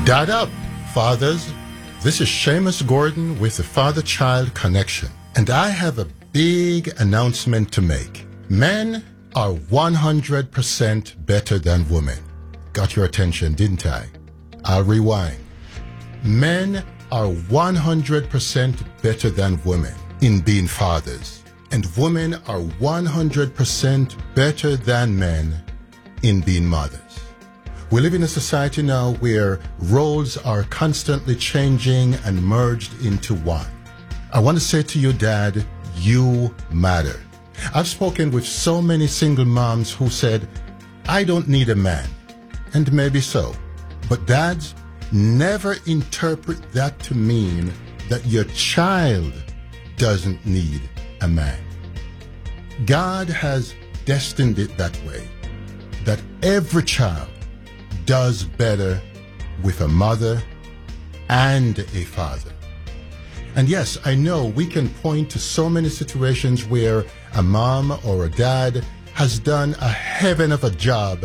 Dad up, fathers. This is Seamus Gordon with the Father-Child Connection, and I have a big announcement to make. Men are 100% better than women. Got your attention, didn't I? I'll rewind. Men are 100% better than women in being fathers, and women are 100% better than men in being mothers. We live in a society now where roles are constantly changing and merged into one. I want to say to you, Dad, you matter. I've spoken with so many single moms who said, I don't need a man. And maybe so. But dads, never interpret that to mean that your child doesn't need a man. God has destined it that way, that every child does better with a mother and a father. And yes, I know we can point to so many situations where a mom or a dad has done a heaven of a job